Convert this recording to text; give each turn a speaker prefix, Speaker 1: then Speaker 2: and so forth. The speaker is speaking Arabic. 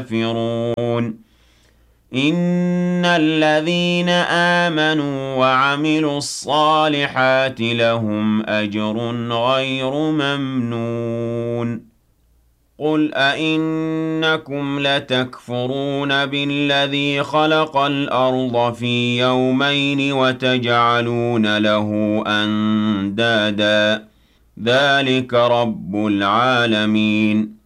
Speaker 1: كافرون إن الذين آمنوا وعملوا الصالحات لهم أجر غير ممنون قل أئنكم لتكفرون بالذي خلق الأرض في يومين وتجعلون له أندادا ذلك رب العالمين